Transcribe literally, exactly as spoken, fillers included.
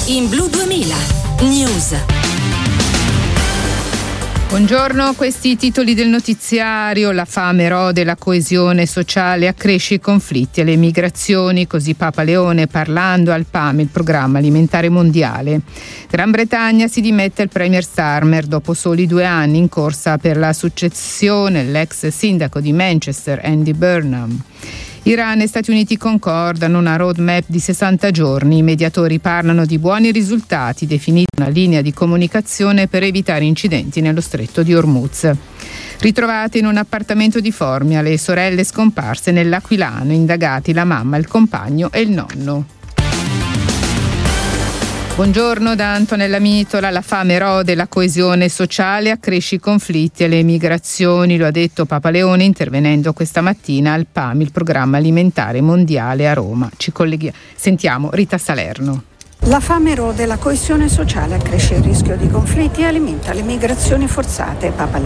in Blu duemila News. Buongiorno, questi i titoli del notiziario. La fame erode la coesione sociale, accresce i conflitti e le migrazioni, così Papa Leone parlando al P A M, il programma alimentare mondiale. Gran Bretagna si dimette il premier Starmer dopo soli due anni in corsa per la successione, l'ex sindaco di Manchester Andy Burnham. Iran e Stati Uniti concordano una roadmap di sessanta giorni. I mediatori parlano di buoni risultati, definita una linea di comunicazione per evitare incidenti nello stretto di Hormuz. Ritrovate in un appartamento di Formia le sorelle scomparse nell'Aquilano, indagati la mamma, il compagno e il nonno. Buongiorno da Antonella Mitola. La fame erode la coesione sociale, accresce i conflitti e le migrazioni, lo ha detto Papa Leone intervenendo questa mattina al P A M, il programma alimentare mondiale a Roma. Ci colleghiamo, sentiamo Rita Salerno. La fame erode la coesione sociale, accresce il rischio di conflitti e alimenta le migrazioni forzate. Papa